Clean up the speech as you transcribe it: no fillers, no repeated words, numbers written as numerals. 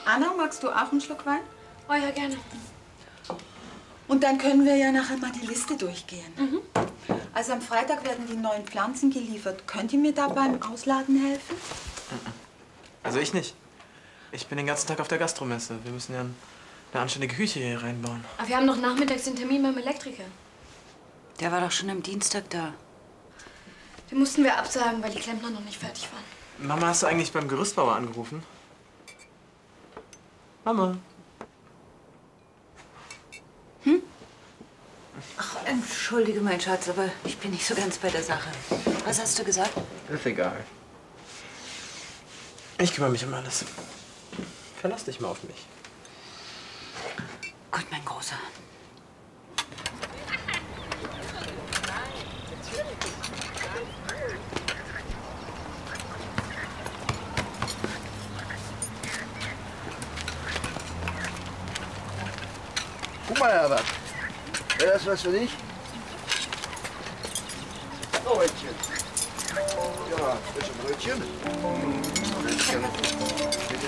Anna, magst du auch einen Schluck Wein? Oh ja, gerne. Und dann können wir ja nachher mal die Liste durchgehen. Also am Freitag werden die neuen Pflanzen geliefert. Könnt ihr mir da beim Ausladen helfen? Also ich nicht. Ich bin den ganzen Tag auf der Gastromesse. Wir müssen ja eine anständige Küche hier reinbauen. Aber wir haben noch nachmittags den Termin beim Elektriker. Der war doch schon am Dienstag da. Den mussten wir absagen, weil die Klempner noch nicht fertig waren. Mama, hast du eigentlich beim Gerüstbauer angerufen? Mama. Ach, entschuldige, mein Schatz, aber ich bin nicht so ganz bei der Sache. Was hast du gesagt? Ist egal. Ich kümmere mich um alles. Verlass dich mal auf mich. Gut, mein Großer. Guck mal, Herbert. Wäre das was für dich? Oh, Brötchen. Ja, frische Brötchen. Brötchen.